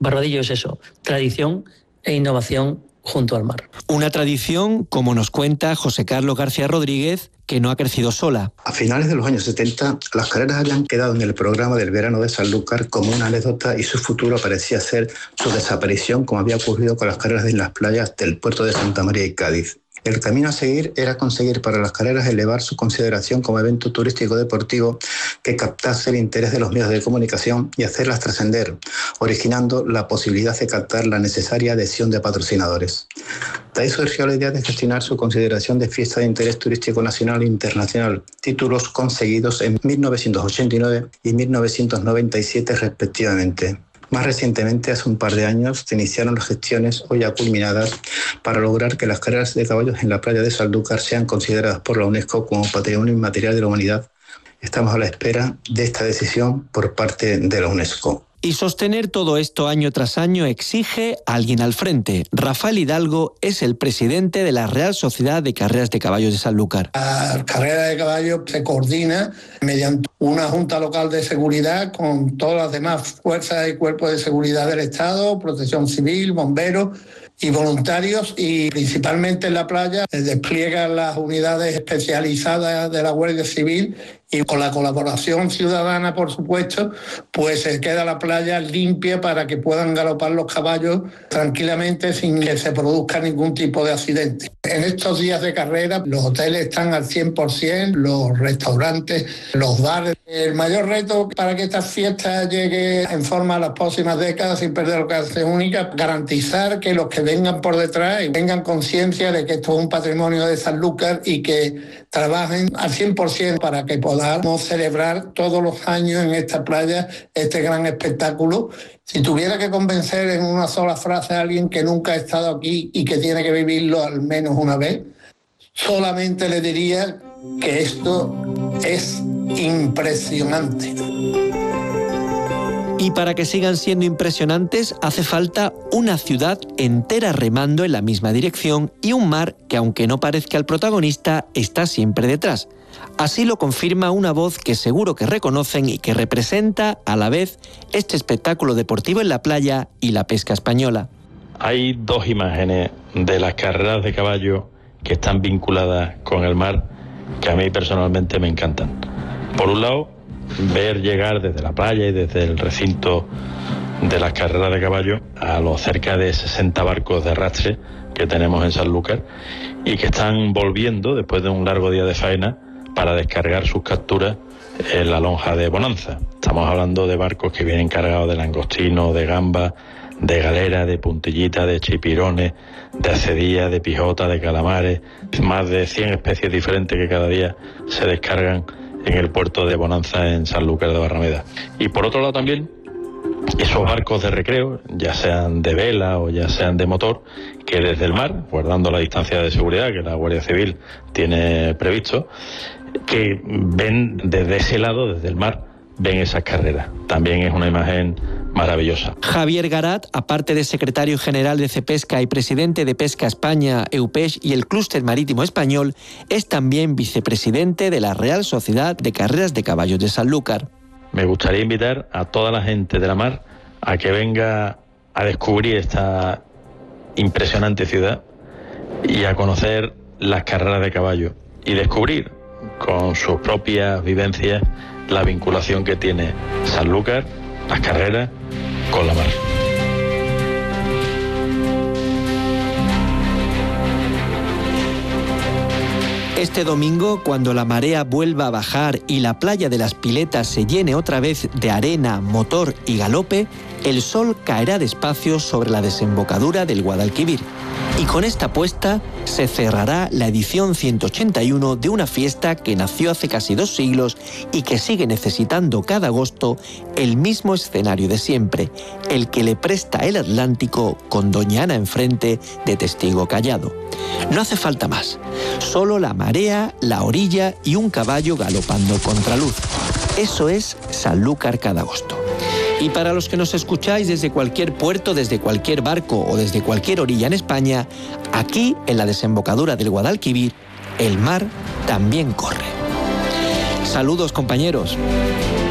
Barbadillo es eso, tradición e innovación junto al mar. Una tradición, como nos cuenta José Carlos García Rodríguez, que no ha crecido sola. A finales de los años 70, las carreras habían quedado en el programa del verano de Sanlúcar como una anécdota y su futuro parecía ser su desaparición, como había ocurrido con las carreras de las playas del puerto de Santa María y Cádiz. El camino a seguir era conseguir para las carreras elevar su consideración como evento turístico deportivo que captase el interés de los medios de comunicación y hacerlas trascender, originando la posibilidad de captar la necesaria adhesión de patrocinadores. De ahí surgió la idea de gestionar su consideración de fiesta de interés turístico nacional e internacional, títulos conseguidos en 1989 y 1997 respectivamente. Más recientemente, hace un par de años, se iniciaron las gestiones, hoy ya culminadas, para lograr que las carreras de caballos en la playa de Sanlúcar sean consideradas por la UNESCO como Patrimonio Inmaterial de la Humanidad. Estamos a la espera de esta decisión por parte de la UNESCO. Y sostener todo esto año tras año exige a alguien al frente. Rafael Hidalgo es el presidente de la Real Sociedad de Carreras de Caballos de Sanlúcar. La carrera de caballos se coordina mediante una junta local de seguridad con todas las demás fuerzas y cuerpos de seguridad del Estado, protección civil, bomberos y voluntarios, y principalmente en la playa despliegan las unidades especializadas de la Guardia Civil, y con la colaboración ciudadana, por supuesto, pues se queda la playa limpia para que puedan galopar los caballos tranquilamente sin que se produzca ningún tipo de accidente. En estos días de carrera los hoteles están al 100%, los restaurantes, los bares. El mayor reto para que esta fiesta llegue en forma a las próximas décadas sin perder ocasión única, garantizar que los que vengan por detrás tengan conciencia de que esto es un patrimonio de Sanlúcar y que trabajen al 100% para que podamos celebrar todos los años en esta playa este gran espectáculo. Si tuviera que convencer en una sola frase a alguien que nunca ha estado aquí y que tiene que vivirlo al menos una vez, solamente le diría que esto es impresionante. Y para que sigan siendo impresionantes hace falta una ciudad entera remando en la misma dirección y un mar que, aunque no parezca el protagonista, está siempre detrás. Así lo confirma una voz que seguro que reconocen y que representa a la vez este espectáculo deportivo en la playa y la pesca española. Hay dos imágenes de las carreras de caballo que están vinculadas con el mar que a mí personalmente me encantan. Por un lado, ver llegar desde la playa y desde el recinto de las carreras de caballo a los cerca de 60 barcos de arrastre que tenemos en Sanlúcar y que están volviendo después de un largo día de faena para descargar sus capturas en la lonja de Bonanza. Estamos hablando de barcos que vienen cargados de langostino, de gamba, de galera, de puntillita, de chipirones, de acedía, de pijota, de calamares, más de 100 especies diferentes que cada día se descargan en el puerto de Bonanza en Sanlúcar de Barrameda. Y por otro lado también, esos barcos de recreo, ya sean de vela o ya sean de motor, que desde el mar, guardando la distancia de seguridad que la Guardia Civil tiene previsto, que ven desde ese lado, desde el mar, ven esas carreras. También es una imagen maravillosa. Javier Garat, aparte de secretario general de Cepesca y presidente de Pesca España, EUPES y el Clúster Marítimo Español, es también vicepresidente de la Real Sociedad de Carreras de Caballos de Sanlúcar. Me gustaría invitar a toda la gente de la mar a que venga a descubrir esta impresionante ciudad y a conocer las carreras de caballo y descubrir con sus propias vivencias la vinculación que tiene Sanlúcar, las carreras, con la mar. Este domingo, cuando la marea vuelva a bajar y la playa de las Piletas se llene otra vez de arena, motor y galope, el sol caerá despacio sobre la desembocadura del Guadalquivir. Y con esta puesta se cerrará la edición 181 de una fiesta que nació hace casi 2 siglos y que sigue necesitando cada agosto el mismo escenario de siempre, el que le presta el Atlántico con Doña Ana enfrente de testigo callado. No hace falta más, solo la marea, la orilla y un caballo galopando contraluz. Eso es Sanlúcar cada agosto. Y para los que nos escucháis desde cualquier puerto, desde cualquier barco o desde cualquier orilla en España, aquí, en la desembocadura del Guadalquivir, el mar también corre. Saludos, compañeros.